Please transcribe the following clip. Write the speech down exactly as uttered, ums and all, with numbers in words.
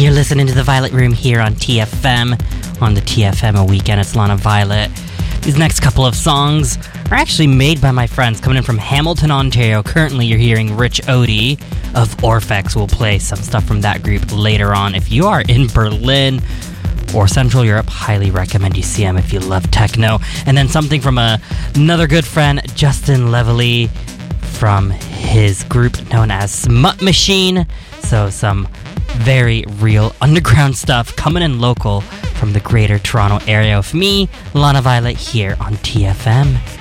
You're listening to The Violet Room here on T F M. On the T F M a weekend, it's Lana Violet. These next couple of songs are actually made by my friends coming in from Hamilton, Ontario. Currently, you're hearing Rich Odie of Orphex. We'll play some stuff from that group later on. If you are in Berlin or Central Europe, highly recommend you see them if you love techno. And then something from a, another good friend, Justin Levely, from his group known as Smut Machine. So some very real underground stuff coming in local from the greater Toronto area with me, Lana Violet, here on T F M.